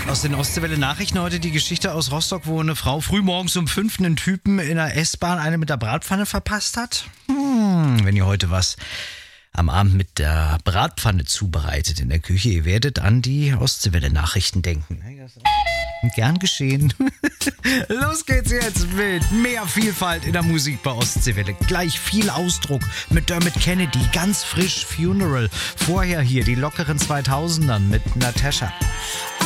Aus den Ostseewelle-Nachrichten heute die Geschichte aus Rostock, wo eine Frau frühmorgens um 5 einen Typen in der S-Bahn eine mit der Bratpfanne verpasst hat. Wenn ihr heute was am Abend mit der Bratpfanne zubereitet in der Küche, ihr werdet an die Ostseewelle-Nachrichten denken. Gern geschehen. Los geht's jetzt mit mehr Vielfalt in der Musik bei Ostseewelle. Gleich viel Ausdruck mit Dermot Kennedy, ganz frisch Funeral. Vorher hier die lockeren 2000ern mit Natasha.